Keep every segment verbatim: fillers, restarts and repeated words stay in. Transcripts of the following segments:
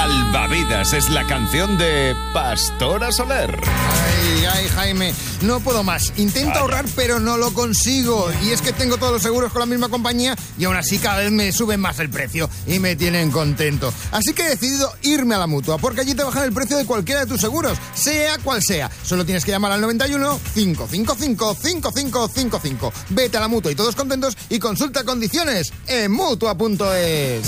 Salvavidas es la canción de Pastora Soler. Ay, ay, Jaime, no puedo más. Intento Vaya. ahorrar, pero no lo consigo. Y es que tengo todos los seguros con la misma compañía y aún así cada vez me suben más el precio y me tienen contento. Así que he decidido irme a la Mutua, porque allí te bajan el precio de cualquiera de tus seguros, sea cual sea. Solo tienes que llamar al noventa y uno, cinco cinco cinco, cinco cinco cinco cinco. Vete a la Mutua y todos contentos y consulta condiciones en mutua punto es.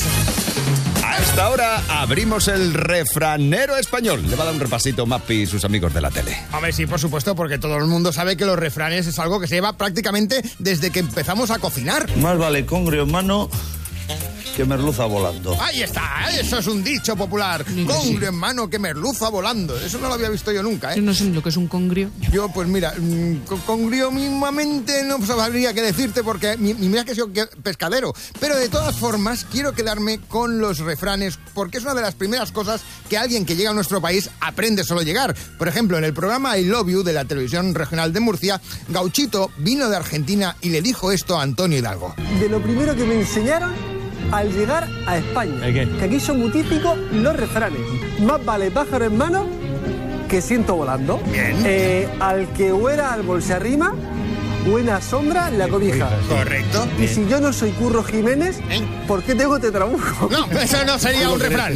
A esta hora abrimos el refranero español. Le va a dar un repasito Mapi y sus amigos de la tele. A ver, sí, por supuesto, porque todo el mundo sabe que los refranes es algo que se lleva prácticamente desde que empezamos a cocinar. Más vale congrio en mano que merluza volando. Ahí está, eso es un dicho popular. Sí, congrio sí. en mano que merluza volando. Eso no lo había visto yo nunca, ¿eh? Yo no sé lo que es un congrio. Yo, pues mira, congrio mismamente no sabría qué decirte porque ni mira que soy pescadero. Pero de todas formas, quiero quedarme con los refranes porque es una de las primeras cosas que alguien que llega a nuestro país aprende solo llegar. Por ejemplo, en el programa I Love You de la televisión regional de Murcia, Gauchito vino de Argentina y le dijo esto a Antonio Hidalgo. De lo primero que me enseñaron al llegar a España, que aquí son muy típicos los refranes. Más vale pájaro en mano que ciento volando. Bien. Eh, al que huela al bol se arrima, buena sombra la cobija. Correcto. Y si yo no soy Curro Jiménez, ¿Eh? ¿por qué tengo tetrabuco? No, eso no sería un refrán.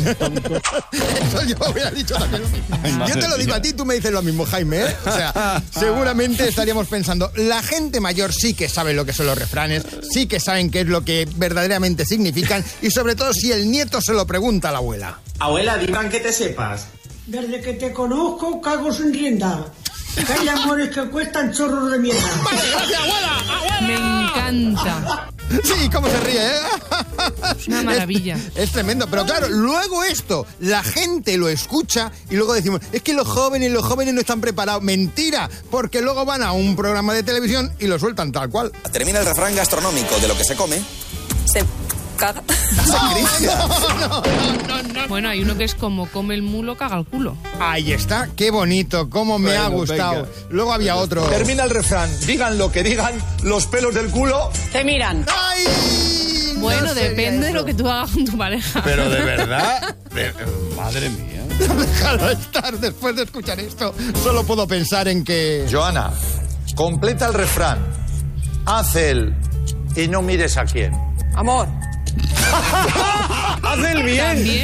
Eso yo hubiera dicho también. Yo te lo digo a ti, tú me dices lo mismo, Jaime, ¿eh? O sea, seguramente estaríamos pensando, la gente mayor sí que sabe lo que son los refranes, sí que saben qué es lo que verdaderamente significan y sobre todo si el nieto se lo pregunta a la abuela. Abuela, digan que te sepas. Desde que te conozco, cago sin rienda. Que hay amores que cuestan chorros de mierda. Vale, gracias, abuela, abuela. Me encanta. Sí, cómo se ríe, ¿eh? Es una maravilla. Es, es tremendo, pero claro, luego esto, la gente lo escucha y luego decimos, es que los jóvenes, los jóvenes no están preparados. Mentira, porque luego van a un programa de televisión y lo sueltan tal cual. Termina el refrán gastronómico de lo que se come. Se caga. No, no, no, no, no. Bueno, hay uno que es como come el mulo, caga el culo. Ahí está, qué bonito, cómo me bueno, ha gustado. Venga. Luego había otro. Termina el refrán, digan lo que digan, los pelos del culo te miran. ¡Ay! Bueno, no depende de eso. lo que tú hagas con tu pareja. Pero de verdad, de... madre mía. Déjalo estar, después de escuchar esto, solo puedo pensar en que... Joana, completa el refrán. Haz el y no mires a quién. Amor. Haz el bien. También.